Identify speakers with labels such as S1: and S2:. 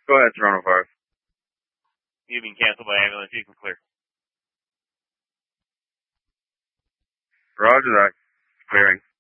S1: Go ahead, Toronto 5.
S2: You've been canceled by ambulance. You can clear.
S1: Roger that. Clearing.